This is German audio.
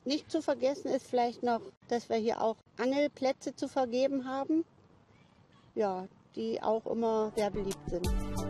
Nicht zu vergessen ist vielleicht noch, dass wir hier auch Angelplätze zu vergeben haben, ja, die auch immer sehr beliebt sind.